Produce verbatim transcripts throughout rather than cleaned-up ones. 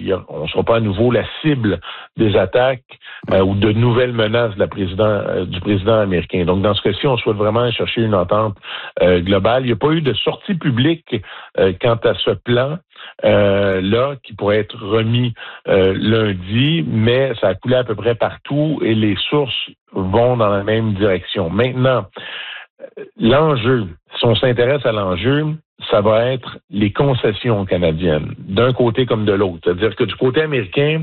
y a, on ne sera pas à nouveau la cible des attaques euh, ou de nouvelles menaces de la président, euh, du président américain. Donc, dans ce cas-ci, on souhaite vraiment chercher une entente euh, globale. Il n'y a pas eu de sortie publique euh, quant à ce plan euh, là qui pourrait être remis euh, lundi, mais ça a coulé à peu près partout et les sources vont dans la même direction. Maintenant, l'enjeu, si on s'intéresse à l'enjeu, ça va être les concessions canadiennes, d'un côté comme de l'autre. C'est-à-dire que du côté américain,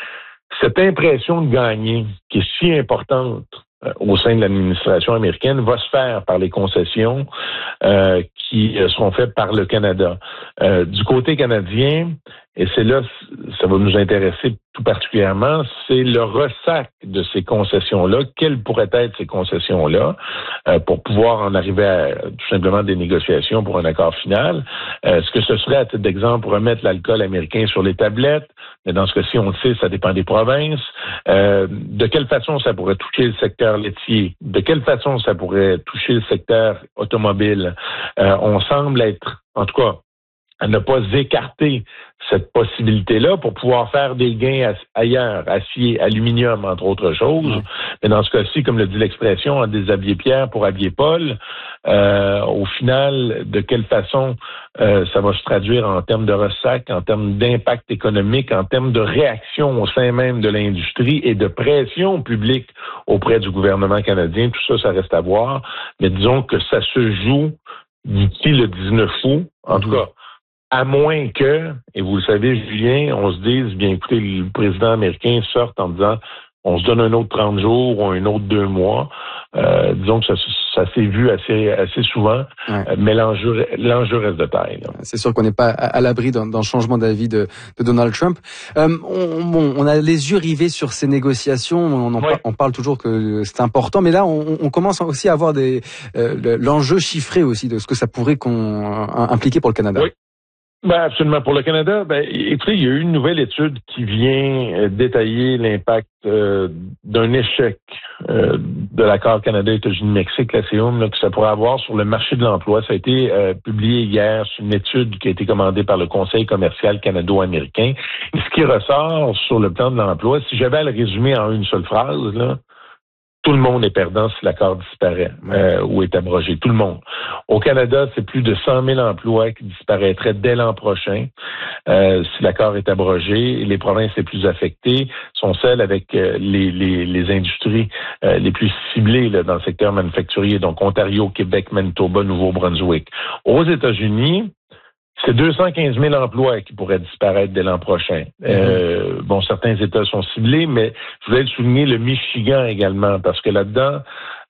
cette impression de gagner, qui est si importante euh, au sein de l'administration américaine, va se faire par les concessions euh, qui euh, seront faites par le Canada. Euh, du côté canadien, et c'est là, ça va nous intéresser tout particulièrement, c'est le ressac de ces concessions-là. Quelles pourraient être ces concessions-là euh, pour pouvoir en arriver à tout simplement des négociations pour un accord final? Euh, Est-ce que ce serait, à titre d'exemple, remettre l'alcool américain sur les tablettes? Mais dans ce cas-ci, on le sait, ça dépend des provinces. Euh, de quelle façon ça pourrait toucher le secteur laitier? De quelle façon ça pourrait toucher le secteur automobile? Euh, on semble être, en tout cas, à ne pas écarter cette possibilité-là pour pouvoir faire des gains ailleurs, acier, aluminium, entre autres choses. Mmh. Mais dans ce cas-ci, comme le dit l'expression, en déshabiller Pierre pour habiller Paul, euh, au final, de quelle façon euh, ça va se traduire en termes de ressac, en termes d'impact économique, en termes de réaction au sein même de l'industrie et de pression publique auprès du gouvernement canadien, tout ça, ça reste à voir. Mais disons que ça se joue d'ici le dix-neuf août, en mmh. tout cas. À moins que, et vous le savez, Julien, on se dise, bien écoutez, le président américain sorte en disant, on se donne un autre trente jours ou un autre deux mois. Euh, disons que ça, ça s'est vu assez, assez souvent, ouais. euh, mais l'enjeu, l'enjeu reste de taille. Là. C'est sûr qu'on n'est pas à, à l'abri dans, dans le changement d'avis de, de Donald Trump. Euh, on, bon, on a les yeux rivés sur ces négociations. On, en ouais. par, on parle toujours que c'est important, mais là, on, on commence aussi à avoir des, euh, l'enjeu chiffré aussi de ce que ça pourrait qu'on, impliquer pour le Canada. Oui. Ben absolument. Pour le Canada, ben écoutez, il y a eu une nouvelle étude qui vient détailler l'impact euh, d'un échec euh, de l'accord Canada-États-Unis-Mexique, la C O M, là, que ça pourrait avoir sur le marché de l'emploi. Ça a été euh, publié hier. C'est une étude qui a été commandée par le Conseil commercial canado-américain. Et ce qui ressort sur le plan de l'emploi, si j'avais à le résumer en une seule phrase, là, tout le monde est perdant si l'accord disparaît euh, ou est abrogé. Tout le monde. Au Canada, c'est plus de cent mille emplois qui disparaîtraient dès l'an prochain euh, si l'accord est abrogé. Les provinces les plus affectées sont celles avec euh, les, les, les industries euh, les plus ciblées là, dans le secteur manufacturier, donc Ontario, Québec, Manitoba, Nouveau-Brunswick. Aux États-Unis, c'est deux cent quinze mille emplois qui pourraient disparaître dès l'an prochain. Mmh. Euh, bon, certains États sont ciblés, mais je voulais souligner le Michigan également, parce que là-dedans,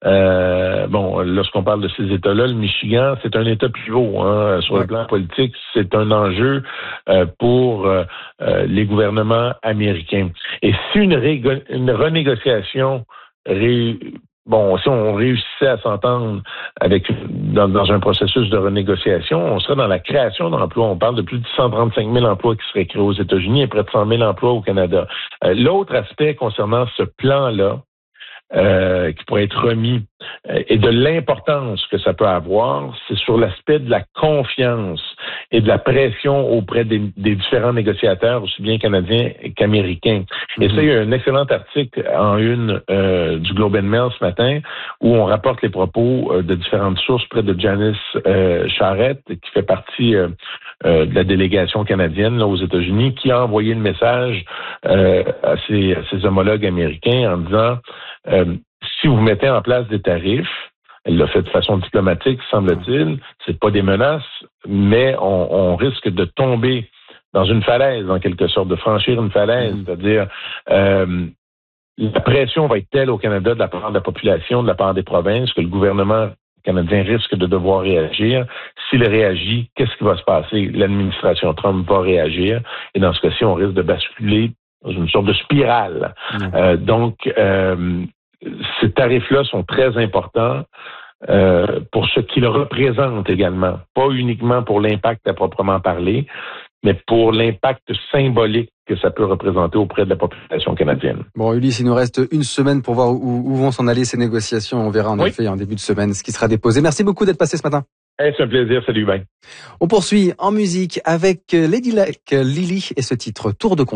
euh, bon, lorsqu'on parle de ces États-là, le Michigan, c'est un État pivot hein, sur ouais. le plan politique. C'est un enjeu euh, pour euh, les gouvernements américains. Et si une, ré- une renégociation ré- Bon, si on réussissait à s'entendre avec dans, dans un processus de renégociation, on serait dans la création d'emplois. On parle de plus de cent trente-cinq mille emplois qui seraient créés aux États-Unis et près de cent mille emplois au Canada. Euh, l'autre aspect concernant ce plan-là, euh, qui pourrait être remis, euh, et de l'importance que ça peut avoir, c'est sur l'aspect de la confiance et de la pression auprès des, des différents négociateurs, aussi bien canadiens qu'américains. Mm-hmm. Et ça, il y a un excellent article en une euh, du Globe and Mail ce matin où on rapporte les propos euh, de différentes sources près de Janice euh, Charette, qui fait partie euh, euh, de la délégation canadienne là, aux États-Unis, qui a envoyé le message euh, à, ses, à ses homologues américains en disant euh, si vous mettez en place des tarifs, elle l'a fait de façon diplomatique, semble-t-il. C'est pas des menaces, mais on, on risque de tomber dans une falaise, en quelque sorte, de franchir une falaise. Mmh. C'est-à-dire, euh, la pression va être telle au Canada de la part de la population, de la part des provinces, que le gouvernement canadien risque de devoir réagir. S'il réagit, qu'est-ce qui va se passer? L'administration Trump va réagir. Et dans ce cas-ci, on risque de basculer dans une sorte de spirale. Mmh. Euh, donc, euh, ces tarifs-là sont très importants euh, pour ce qu'ils représentent également. Pas uniquement pour l'impact à proprement parler, mais pour l'impact symbolique que ça peut représenter auprès de la population canadienne. Bon, Ulysse, il nous reste une semaine pour voir où, où vont s'en aller ces négociations. On verra en oui. effet en début de semaine ce qui sera déposé. Merci beaucoup d'être passé ce matin. Hey, c'est un plaisir. Salut, bye. On poursuit en musique avec Lady Like Lily et ce titre Tour de